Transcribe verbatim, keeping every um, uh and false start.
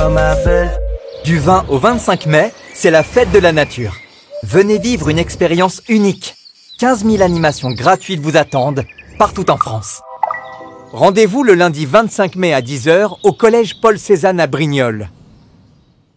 ma belle. Du vingt au vingt-cinq mai, c'est la fête de la nature. Venez vivre une expérience unique. quinze mille animations gratuites vous attendent, partout en France. Rendez-vous le lundi vingt-cinq mai à dix heures au collège Paul Cézanne à Brignoles.